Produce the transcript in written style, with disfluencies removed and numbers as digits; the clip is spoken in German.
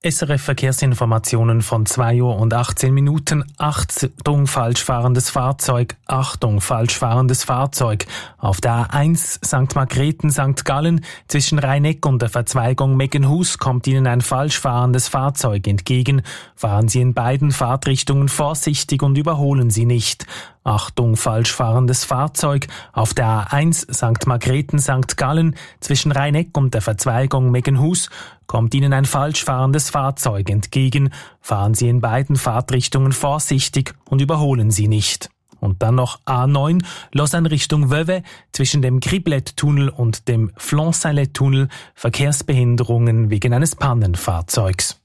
SRF Verkehrsinformationen von 2:18 Uhr. Achtung, falsch fahrendes Fahrzeug. Achtung, falsch fahrendes Fahrzeug. Auf der A1 St. Margrethen, St. Gallen zwischen Rhein-Eck und der Verzweigung Meggenhus kommt Ihnen ein falsch fahrendes Fahrzeug entgegen. Fahren Sie in beiden Fahrtrichtungen vorsichtig und überholen Sie nicht. Achtung, falsch fahrendes Fahrzeug. Auf der A1 St. Margrethen, St. Gallen zwischen Rhein-Eck und der Verzweigung Meggenhus kommt Ihnen ein falsch fahrendes Fahrzeug entgegen. Fahren Sie in beiden Fahrtrichtungen vorsichtig und überholen Sie nicht. Und dann noch A9 Lausanne Richtung Vevey zwischen dem Griblet-Tunnel und dem Flanc-Saint-Lez-Tunnel Verkehrsbehinderungen wegen eines Pannenfahrzeugs.